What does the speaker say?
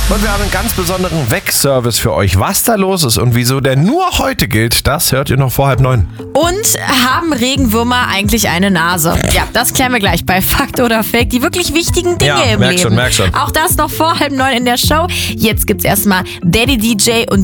Und wir haben einen ganz besonderen Wegservice für euch. Was da los ist und wieso der nur heute gilt, das hört ihr noch vor 8:30. Und haben Regenwürmer eigentlich eine Nase? Ja, das klären wir gleich bei Fakt oder Fake. Die wirklich wichtigen Dinge im Leben. Merk schon. Auch das noch vor 8:30 in der Show. Jetzt gibt's erstmal Daddy DJ und